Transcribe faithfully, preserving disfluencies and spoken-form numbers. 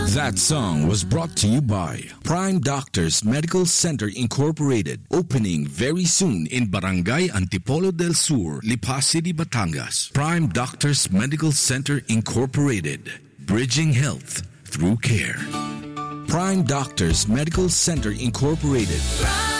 That song was brought to you by Prime Doctors Medical Center Incorporated, opening very soon in Barangay Antipolo del Sur, Lipa City, Batangas. Prime Doctors Medical Center Incorporated, bridging health through care. Prime Doctors Medical Center Incorporated.